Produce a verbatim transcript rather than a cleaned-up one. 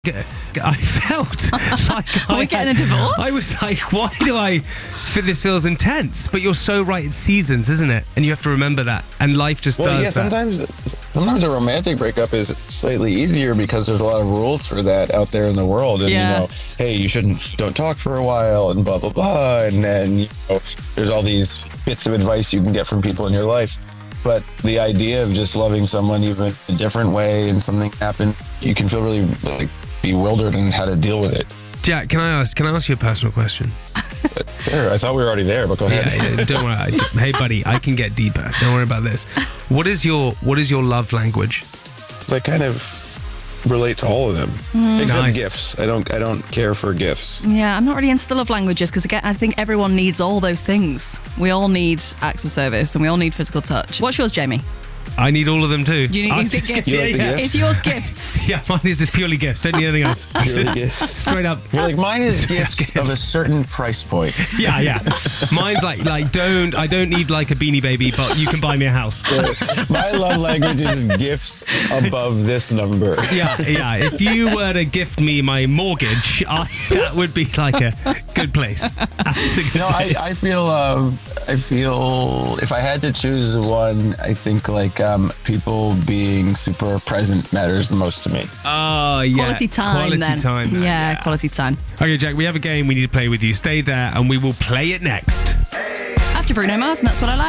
I felt like Are I we getting had, a divorce? I was like, why do I feel this feels intense? But you're so right, it's seasons, isn't it? And you have to remember that. And life just well, does yeah, that. sometimes, sometimes a romantic breakup is slightly easier because there's a lot of rules for that out there in the world. And, Yeah. you know, hey, you shouldn't, don't talk for a while and blah, blah, blah. And then, you know, there's all these bits of advice you can get from people in your life. But the idea of just loving someone even a different way and something happened, you can feel really like bewildered in how to deal with it. Jack, can I ask? Can I ask you a personal question? But sure, I thought we were already there, but go ahead. Yeah, yeah, don't worry. I, hey, buddy, I can get deeper. Don't worry about this. What is your What is your love language? I kind of relate to all of them, except Nice. gifts. I don't. I don't care for gifts. Yeah, I'm not really into the love languages because, again, I think everyone needs all those things. We all need acts of service and we all need physical touch. What's yours, Jamie? I need all of them too. Do you need I'm is it just- gifts? You like the yeah, gifts? Is yours gifts? yeah, mine is just purely gifts. Don't need anything else. Purely Just gifts. straight up. You're like, mine is gifts, Gifts. of a certain price point. Yeah, yeah. Mine's like like don't I don't need like a Beanie Baby, but you can buy me a house. My love language is gifts above this number. Yeah, yeah. If you were to gift me my mortgage, I, that would be like a good place. That's a good No, I, place. I feel um, I feel if I had to choose one, I think like um, people being super present matters the most to me. Oh, yeah. Quality time, Quality then. time. man. Yeah, quality time. Okay, Jack, we have a game we need to play with you. Stay there and we will play it next. After Bruno Mars, and that's what I like.